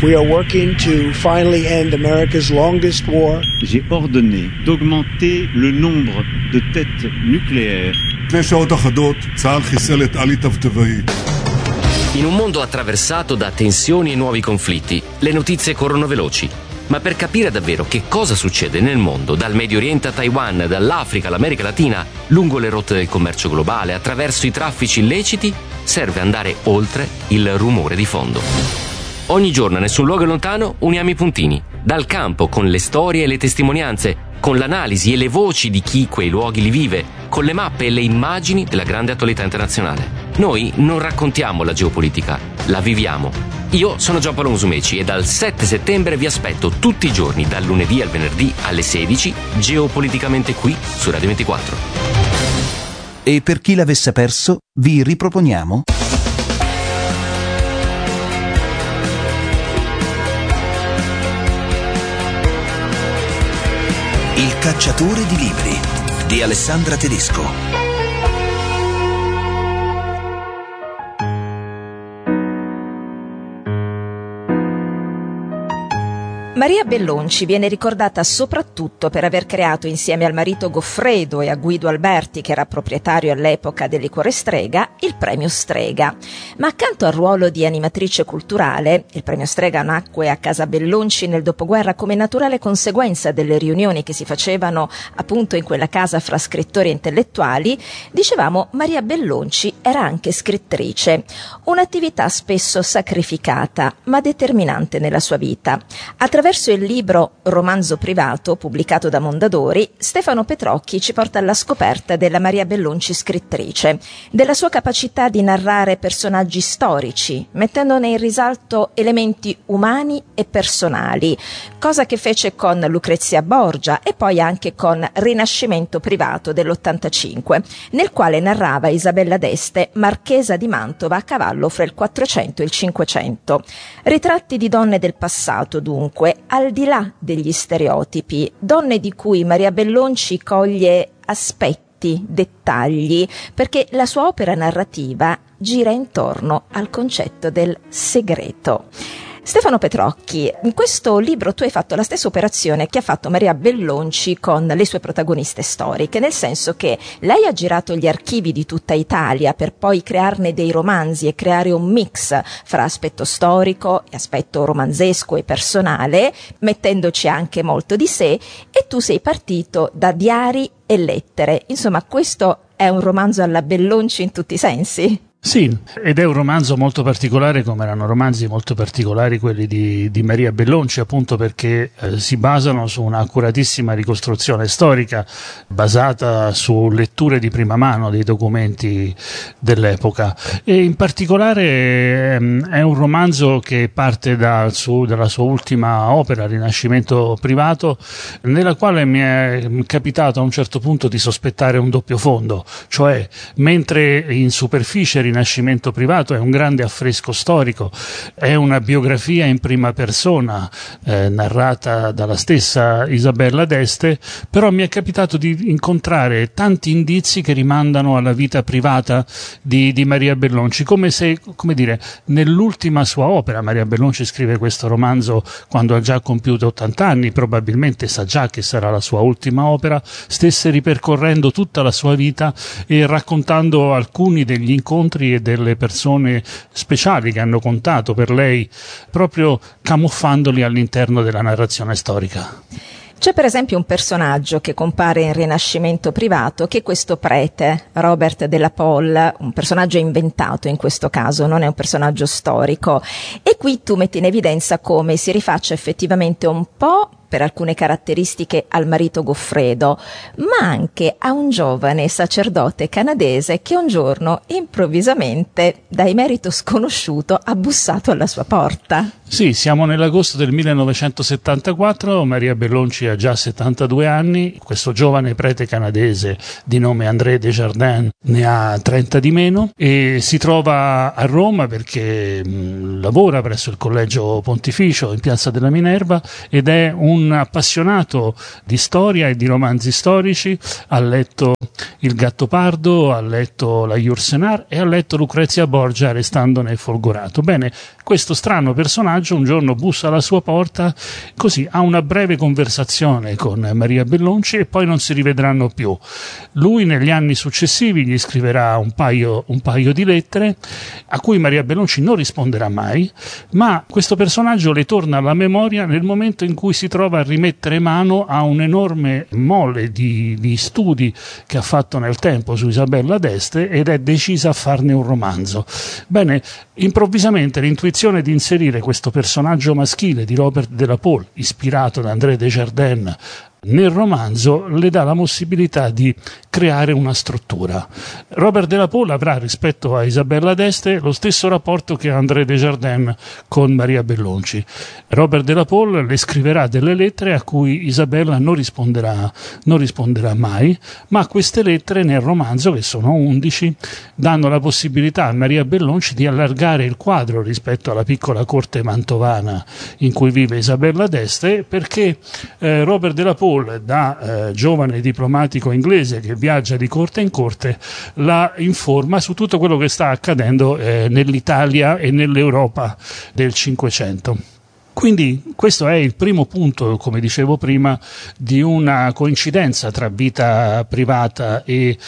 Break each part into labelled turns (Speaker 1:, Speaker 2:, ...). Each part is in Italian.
Speaker 1: We are working to finally end America's longest war.
Speaker 2: J'ai ordonné d'augmenter le nombre de têtes nucléaires.
Speaker 3: In un mondo attraversato da tensioni e nuovi conflitti, le notizie corrono veloci. Ma per capire davvero che cosa succede nel mondo, dal Medio Oriente a Taiwan, dall'Africa all'America Latina, lungo le rotte del commercio globale, attraverso i traffici illeciti, serve andare oltre il rumore di fondo. Ogni giorno, nessun luogo è lontano, uniamo i puntini. Dal campo, con le storie e le testimonianze, con l'analisi e le voci di chi quei luoghi li vive, con le mappe e le immagini della grande attualità internazionale. Noi non raccontiamo la geopolitica, la viviamo. Io sono Giampaolo Musumeci e dal 7 settembre vi aspetto tutti i giorni, dal lunedì al venerdì alle 16, geopoliticamente qui su Radio 24.
Speaker 4: E per chi l'avesse perso, vi riproponiamo Il cacciatore di libri di Alessandra Tedesco.
Speaker 5: Maria Bellonci viene ricordata soprattutto per aver creato insieme al marito Goffredo e a Guido Alberti, che era proprietario all'epoca del liquore Strega, il premio Strega. Ma accanto al ruolo di animatrice culturale, il premio Strega nacque a casa Bellonci nel dopoguerra come naturale conseguenza delle riunioni che si facevano appunto in quella casa fra scrittori e intellettuali. Dicevamo, Maria Bellonci era anche scrittrice, un'attività spesso sacrificata ma determinante nella sua vita. Attraverso il libro Romanzo privato, pubblicato da Mondadori, Stefano Petrocchi ci porta alla scoperta della Maria Bellonci scrittrice, della sua capacità di narrare personaggi storici, mettendone in risalto elementi umani e personali, cosa che fece con Lucrezia Borgia e poi anche con Rinascimento privato dell'85, nel quale narrava Isabella d'Este, marchesa di Mantova a cavallo fra il 400 e il 500. Ritratti di donne del passato, dunque, al di là degli stereotipi, donne di cui Maria Bellonci coglie aspetti, dettagli, perché la sua opera narrativa gira intorno al concetto del segreto. Stefano Petrocchi, in questo libro tu hai fatto la stessa operazione che ha fatto Maria Bellonci con le sue protagoniste storiche, nel senso che lei ha girato gli archivi di tutta Italia per poi crearne dei romanzi e creare un mix fra aspetto storico e aspetto romanzesco e personale, mettendoci anche molto di sé, e tu sei partito da diari e lettere. Insomma, questo è un romanzo alla Bellonci in tutti i sensi.
Speaker 6: Sì, ed è un romanzo molto particolare, come erano romanzi molto particolari quelli di Maria Bellonci, appunto perché si basano su un'accuratissima ricostruzione storica basata su letture di prima mano dei documenti dell'epoca, e in particolare è un romanzo che parte dalla sua ultima opera, Rinascimento privato, nella quale mi è capitato a un certo punto di sospettare un doppio fondo, cioè mentre in superficie Rinascimento privato è un grande affresco storico, è una biografia in prima persona narrata dalla stessa Isabella d'Este, però mi è capitato di incontrare tanti indizi che rimandano alla vita privata di Maria Bellonci, come se, come dire, nell'ultima sua opera, Maria Bellonci scrive questo romanzo quando ha già compiuto 80 anni, probabilmente sa già che sarà la sua ultima opera, stesse ripercorrendo tutta la sua vita e raccontando alcuni degli incontri e delle persone speciali che hanno contato per lei, proprio camuffandoli all'interno della narrazione storica.
Speaker 5: C'è per esempio un personaggio che compare in Rinascimento privato, che è questo prete, Robert della Pole, un personaggio inventato in questo caso, non è un personaggio storico. E qui tu metti in evidenza come si rifaccia effettivamente un po' per alcune caratteristiche al marito Goffredo, ma anche a un giovane sacerdote canadese che un giorno improvvisamente, da emerito sconosciuto, ha bussato alla sua porta.
Speaker 6: Sì, siamo nell'agosto del 1974, Maria Bellonci ha già 72 anni, questo giovane prete canadese di nome André Desjardins ne ha 30 di meno e si trova a Roma perché lavora presso il Collegio Pontificio in Piazza della Minerva ed è un appassionato di storia e di romanzi storici. Ha letto Il Gattopardo, ha letto la Yourcenar e ha letto Lucrezia Borgia restandone folgorato. Bene, Questo strano personaggio un giorno bussa alla sua porta, così ha una breve conversazione con Maria Bellonci e poi non si rivedranno più. Lui negli anni successivi gli scriverà un paio di lettere a cui Maria Bellonci non risponderà mai, ma questo personaggio le torna alla memoria nel momento in cui si trova a rimettere mano a un enorme mole di studi che ha fatto nel tempo su Isabella d'Este ed è decisa a farne un romanzo. Bene, improvvisamente l'intuizione di inserire questo personaggio maschile di Robert de la Pole, ispirato da André Desjardins, nel romanzo le dà la possibilità di creare una struttura. Robert de la Pole avrà rispetto a Isabella d'Este lo stesso rapporto che André Desjardins con Maria Bellonci. Robert de la Pole le scriverà delle lettere a cui Isabella non risponderà mai, ma queste lettere nel romanzo, che sono 11, danno la possibilità a Maria Bellonci di allargare il quadro rispetto alla piccola corte mantovana in cui vive Isabella d'Este, perché Robert de la Pole, da giovane diplomatico inglese che viaggia di corte in corte, la informa su tutto quello che sta accadendo nell'Italia e nell'Europa del Cinquecento. Quindi questo è il primo punto, come dicevo prima, di una coincidenza tra vita privata e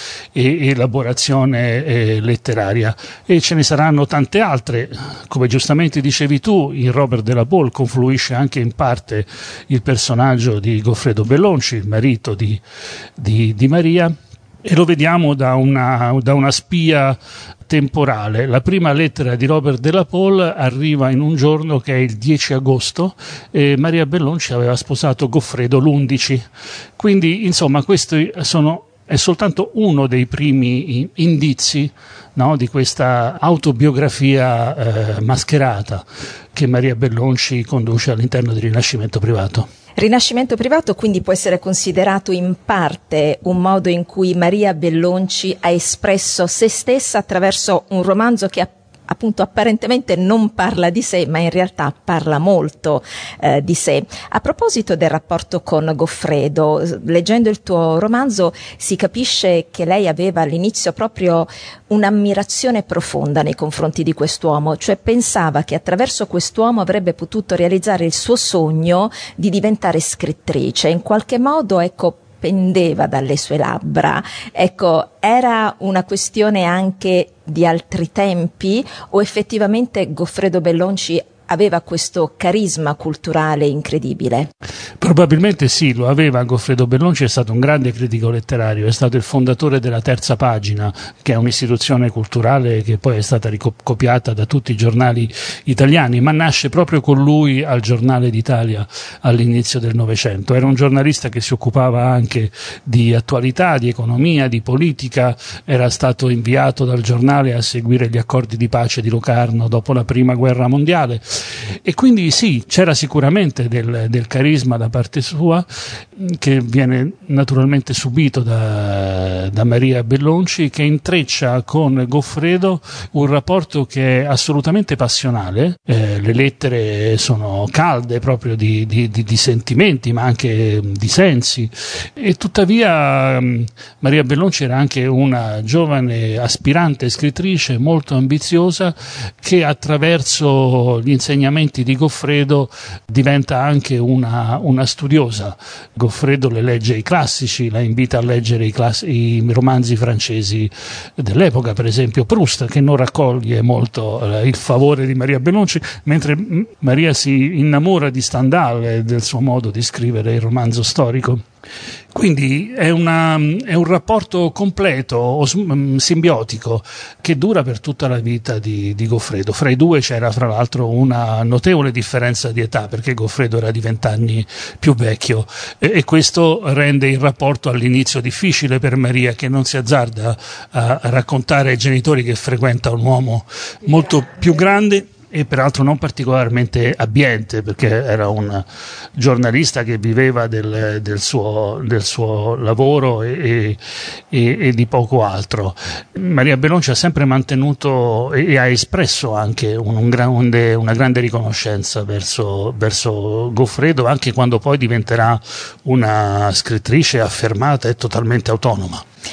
Speaker 6: elaborazione letteraria, e ce ne saranno tante altre. Come giustamente dicevi tu, in Robert de la Pole confluisce anche in parte il personaggio di Goffredo Bellonci, il marito di Maria, e lo vediamo da una spia temporale. La prima lettera di Robert de la Pole arriva in un giorno che è il 10 agosto e Maria Bellonci aveva sposato Goffredo l'11. Quindi, insomma, questo è soltanto uno dei primi indizi, no, di questa autobiografia mascherata che Maria Bellonci conduce all'interno del Rinascimento privato.
Speaker 5: Rinascimento privato quindi può essere considerato in parte un modo in cui Maria Bellonci ha espresso se stessa attraverso un romanzo che appunto apparentemente non parla di sé, ma in realtà parla molto di sé. A proposito del rapporto con Goffredo, leggendo il tuo romanzo si capisce che lei aveva all'inizio proprio un'ammirazione profonda nei confronti di quest'uomo, cioè pensava che attraverso quest'uomo avrebbe potuto realizzare il suo sogno di diventare scrittrice. In qualche modo, pendeva dalle sue labbra. Era una questione anche di altri tempi, o effettivamente Goffredo Bellonci aveva questo carisma culturale incredibile?
Speaker 6: Probabilmente sì, lo aveva. Goffredo Bellonci è stato un grande critico letterario, è stato il fondatore della Terza Pagina, che è un'istituzione culturale che poi è stata ricopiata da tutti i giornali italiani, ma nasce proprio con lui al Giornale d'Italia all'inizio del Novecento. Era un giornalista che si occupava anche di attualità, di economia, di politica, era stato inviato dal giornale a seguire gli accordi di pace di Locarno dopo la Prima Guerra Mondiale, e quindi sì, c'era sicuramente del carisma da parte sua, che viene naturalmente subito da Maria Bellonci, che intreccia con Goffredo un rapporto che è assolutamente passionale. Le lettere sono calde proprio di sentimenti, ma anche di sensi, e tuttavia Maria Bellonci era anche una giovane aspirante scrittrice molto ambiziosa, che attraverso gli insegnamenti di Goffredo diventa anche una studiosa. Goffredo le legge i classici, la invita a leggere i romanzi francesi dell'epoca, per esempio Proust, che non raccoglie molto il favore di Maria Bellonci, mentre Maria si innamora di Stendhal e del suo modo di scrivere il romanzo storico. Quindi è un rapporto completo, simbiotico, che dura per tutta la vita di Goffredo. Fra i due c'era fra l'altro una notevole differenza di età, perché Goffredo era di 20 anni più vecchio, e questo rende il rapporto all'inizio difficile per Maria, che non si azzarda a raccontare ai genitori che frequenta un uomo molto più grande e peraltro non particolarmente abbiente, perché era un giornalista che viveva del suo lavoro e di poco altro. Maria Bellonci ha sempre mantenuto e ha espresso anche una grande riconoscenza verso Goffredo, anche quando poi diventerà una scrittrice affermata e totalmente autonoma.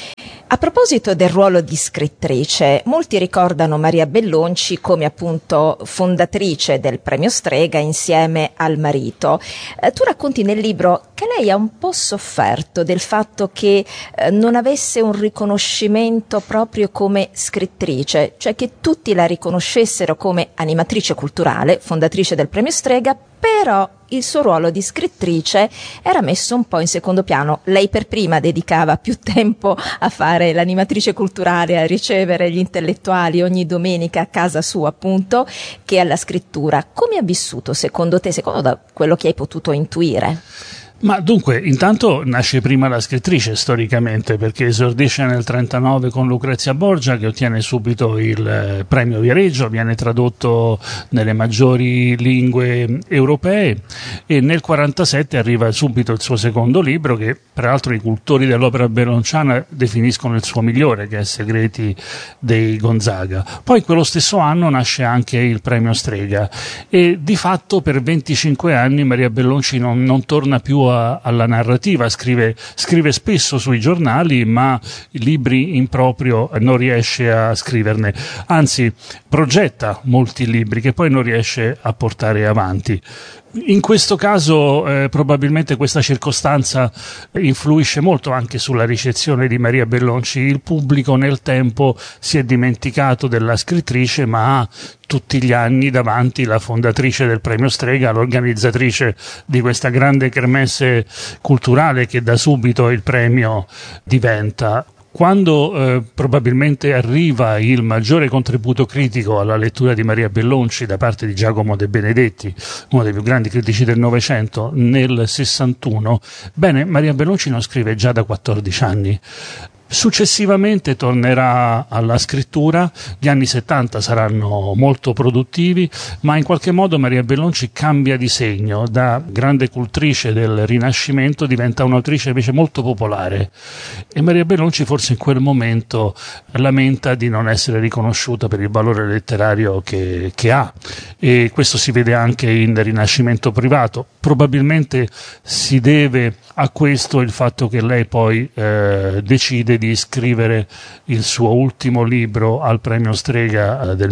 Speaker 5: A proposito del ruolo di scrittrice, molti ricordano Maria Bellonci come appunto fondatrice del premio Strega insieme al marito. Tu racconti nel libro che lei ha un po' sofferto del fatto che non avesse un riconoscimento proprio come scrittrice, cioè che tutti la riconoscessero come animatrice culturale, fondatrice del premio Strega, però il suo ruolo di scrittrice era messo un po' in secondo piano. Lei per prima dedicava più tempo a fare l'animatrice culturale, a ricevere gli intellettuali ogni domenica a casa sua appunto, che alla scrittura. Come ha vissuto secondo te, secondo da quello che hai potuto intuire?
Speaker 6: Ma dunque, intanto nasce prima la scrittrice storicamente, perché esordisce nel 1939 con Lucrezia Borgia, che ottiene subito il premio Viareggio, viene tradotto nelle maggiori lingue europee, e nel 1947 arriva subito il suo secondo libro, che peraltro i cultori dell'opera bellonciana definiscono il suo migliore, che è Segreti dei Gonzaga. Poi quello stesso anno nasce anche il premio Strega, e di fatto per 25 anni Maria Bellonci non torna più alla narrativa, scrive spesso sui giornali, ma libri in proprio non riesce a scriverne, anzi progetta molti libri che poi non riesce a portare avanti. In questo caso probabilmente questa circostanza influisce molto anche sulla ricezione di Maria Bellonci. Il pubblico nel tempo si è dimenticato della scrittrice, ma ha tutti gli anni davanti la fondatrice del premio Strega, l'organizzatrice di questa grande kermesse culturale che da subito il premio diventa. Quando probabilmente arriva il maggiore contributo critico alla lettura di Maria Bellonci da parte di Giacomo De Benedetti, uno dei più grandi critici del Novecento, nel 61, Maria Bellonci non scrive già da 14 anni. Successivamente tornerà alla scrittura, gli anni 70 saranno molto produttivi, ma in qualche modo Maria Bellonci cambia di segno, da grande cultrice del Rinascimento diventa un'autrice invece molto popolare, e Maria Bellonci forse in quel momento lamenta di non essere riconosciuta per il valore letterario che ha, e questo si vede anche in Rinascimento privato. Probabilmente si deve a questo il fatto che lei poi decide di scrivere il suo ultimo libro al premio Strega del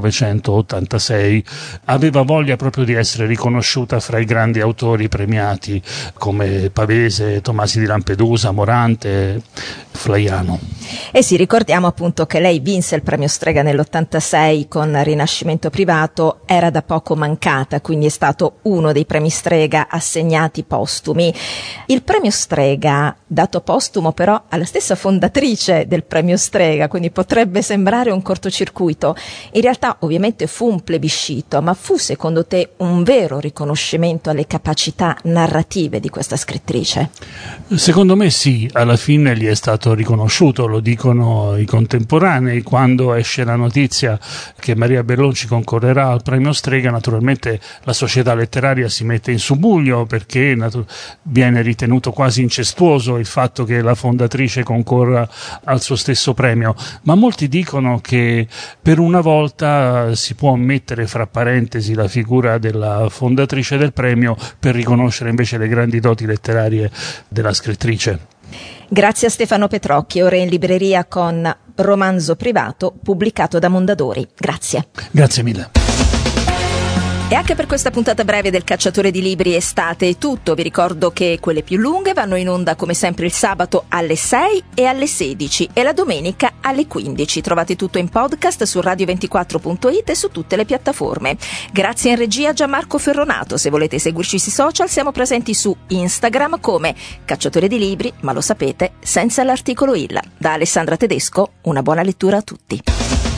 Speaker 6: 1986. Aveva voglia proprio di essere riconosciuta fra i grandi autori premiati come Pavese, Tomasi di Lampedusa, Morante, Flaiano.
Speaker 5: E sì, ricordiamo appunto che lei vinse il premio Strega nell'86 con Rinascimento privato, era da poco mancata, quindi è stato uno dei premi Strega assegnati postumi. Il premio Strega, dato postumo però alla stessa fondatrice del premio Strega, quindi potrebbe sembrare un cortocircuito. In realtà ovviamente fu un plebiscito, ma fu secondo te un vero riconoscimento alle capacità narrative di questa scrittrice?
Speaker 6: Secondo me sì, alla fine gli è stato riconosciuto, lo dicono i contemporanei. Quando esce la notizia che Maria Bellonci concorrerà al premio Strega, naturalmente la società letteraria si mette in subbuglio, perché viene ritenuto quasi incestuoso il fatto che la fondatrice concorra al suo stesso premio, ma molti dicono che per una volta si può mettere fra parentesi la figura della fondatrice del premio per riconoscere invece le grandi doti letterarie della scrittrice.
Speaker 5: Grazie a Stefano Petrocchi, ora in libreria con Romanzo privato, pubblicato da Mondadori. Grazie.
Speaker 6: Grazie mille.
Speaker 5: E anche per questa puntata breve del Cacciatore di Libri estate è tutto. Vi ricordo che quelle più lunghe vanno in onda come sempre il sabato alle 6 e alle 16 e la domenica alle 15. Trovate tutto in podcast su radio24.it e su tutte le piattaforme. Grazie in regia a Gianmarco Ferronato. Se volete seguirci sui social siamo presenti su Instagram come Cacciatore di Libri, ma lo sapete, senza l'articolo il. Da Alessandra Tedesco, una buona lettura a tutti.